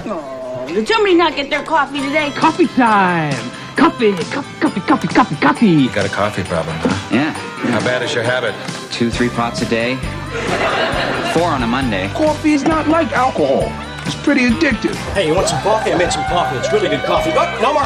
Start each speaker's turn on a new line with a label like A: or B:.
A: Oh, did somebody not get their coffee today?
B: Coffee time! Coffee!
C: You got a coffee problem, huh?
D: Yeah.
C: How bad is your habit?
D: 2-3 pots a day. 4 on a Monday.
E: Coffee is not like alcohol. It's pretty addictive.
F: Hey, you want some coffee? I made some coffee. It's really good coffee. Oh, no more.